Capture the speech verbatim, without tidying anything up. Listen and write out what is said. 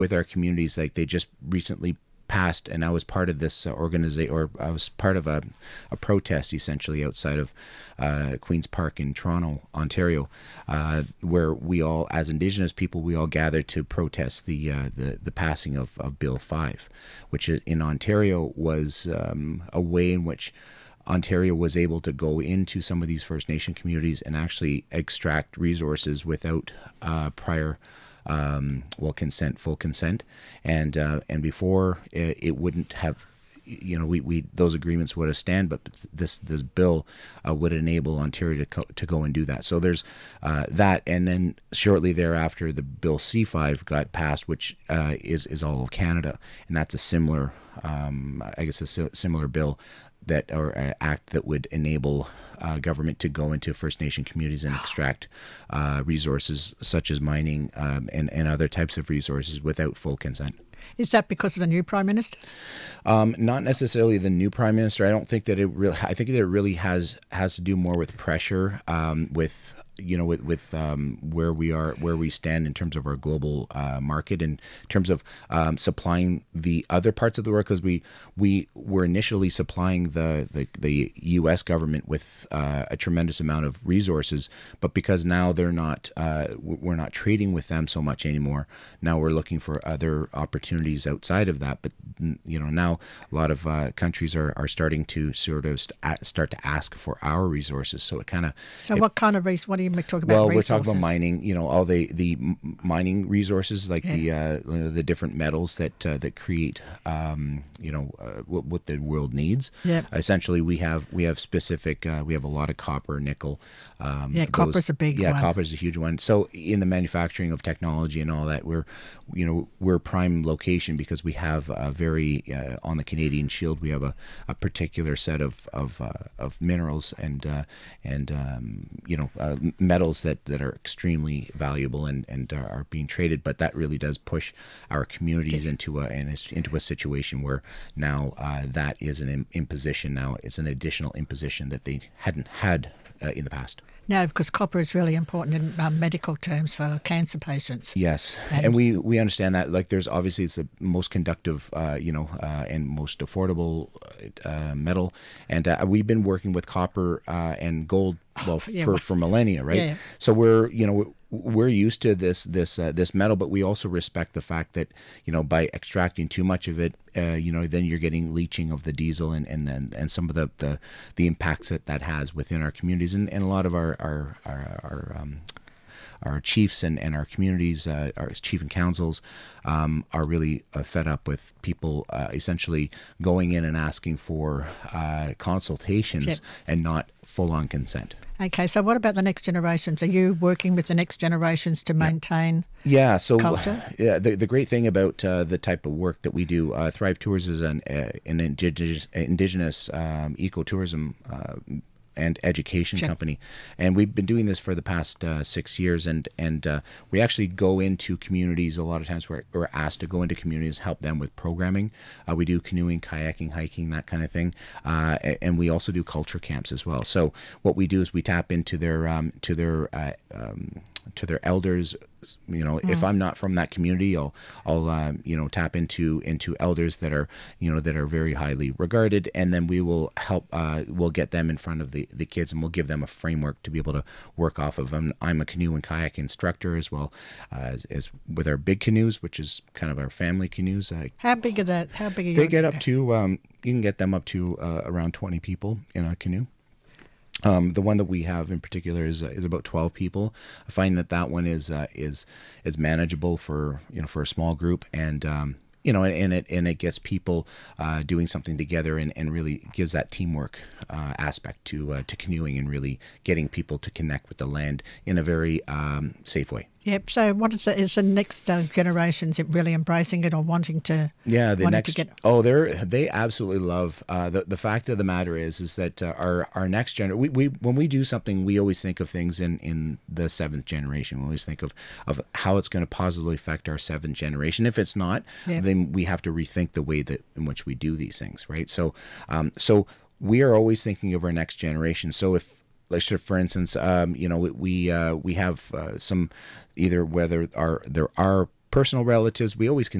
with our communities. Like they just recently passed, and I was part of this uh, organization, or I was part of a, a protest essentially outside of uh, Queen's Park in Toronto, Ontario, uh, where we all, as Indigenous people, we all gathered to protest the uh, the, the passing of, of Bill five, which in Ontario was um, a way in which Ontario was able to go into some of these First Nation communities and actually extract resources without uh, prior Um, well, consent, full consent, and uh, and before it, it wouldn't have, you know, we, we those agreements would have stand, but this this bill uh, would enable Ontario to co to go and do that. So there's uh, that, and then shortly thereafter, the Bill C five got passed, which uh, is is all of Canada, and that's a similar, um, I guess, a si similar bill that or uh, act that would enable uh, government to go into First Nation communities and extract uh, resources such as mining um, and, and other types of resources without full consent. Is that because of the new Prime Minister? Um, not necessarily the new Prime Minister. I don't think that it really, I think that it really has, has to do more with pressure, um, with you know, with, with um, where we are, where we stand in terms of our global uh, market, in terms of um, supplying the other parts of the world, because we we were initially supplying the the, the U S government with uh, a tremendous amount of resources, but because now they're not, uh, we're not trading with them so much anymore. Now we're looking for other opportunities outside of that. But you know, now a lot of uh, countries are are starting to sort of st start to ask for our resources. So it kind of. So it, what kind of resources? What do you talk about? Well, resources? We're talking about mining. You know, all the the mining resources, like yeah. the uh, you know, the different metals that uh, that create um, you know uh, what, what the world needs. Yeah. Essentially, we have we have specific. Uh, we have a lot of copper, nickel. Um, yeah, copper's a big yeah, one. Yeah, copper's a huge one. So in the manufacturing of technology and all that, we're you know we're prime location because we have a very uh, on the Canadian Shield we have a, a particular set of of, uh, of minerals and uh, and um, you know uh, metals that that are extremely valuable and and are, are being traded. But that really does push our communities into a into a situation where now uh, that is an imposition. Now it's an additional imposition that they hadn't had uh, in the past. No, because copper is really important in um, medical terms for cancer patients. Yes, and, and we we understand that. Like, there's obviously it's the most conductive, uh, you know, uh, and most affordable uh, metal, and uh, we've been working with copper uh, and gold, well, yeah, for well, for millennia, right? Yeah, yeah. So we're you know we're used to this this uh, this metal, but we also respect the fact that you know by extracting too much of it, uh, you know, then you're getting leaching of the diesel and and and, and some of the, the the impacts that that has within our communities, and, and a lot of our our our, our um, our chiefs and, and our communities, uh, our chief and councils, um, are really uh, fed up with people uh, essentially going in and asking for uh, consultations yep. and not full-on consent. Okay, so what about the next generations? Are you working with the next generations to maintain yeah, so culture? Yeah, the, the great thing about uh, the type of work that we do, uh, Thrive Tours is an, uh, an indigenous, indigenous um, ecotourism uh, and education sure. company, and we've been doing this for the past uh, six years, and and uh, we actually go into communities a lot of times. We're, we're asked to go into communities, help them with programming. Uh, we do canoeing, kayaking, hiking, that kind of thing, uh, and we also do culture camps as well. So what we do is we tap into their um, to their uh, um, to their elders. You know, mm. if I'm not from that community, I'll I'll um, you know tap into into elders that are you know that are very highly regarded, and then we will help. Uh, we'll get them in front of the the kids, and we'll give them a framework to be able to work off of. I'm, I'm a canoe and kayak instructor as well uh, as, as with our big canoes, which is kind of our family canoes. Uh, How big are that? How big are they your... get up to? Um, you can get them up to uh, around twenty people in a canoe. Um, the one that we have in particular is uh, is about twelve people. I find that that one is uh, is is manageable for you know for a small group, and um, you know and it and it gets people uh, doing something together, and, and really gives that teamwork uh, aspect to uh, to canoeing, and really getting people to connect with the land in a very um, safe way. Yep. So, what is the, is the next uh, generations really embracing it or wanting to? Yeah, the next. To get... Oh, they're they absolutely love. Uh, the the fact of the matter is, is that uh, our our next generation. We, we when we do something, we always think of things in in the seventh generation. We always think of of how it's going to positively affect our seventh generation. If it's not, yep. then we have to rethink the way that in which we do these things. Right. So, um, so we are always thinking of our next generation. So if Like, for instance, um, you know, we uh, we have uh, some either whether our there are personal relatives, we always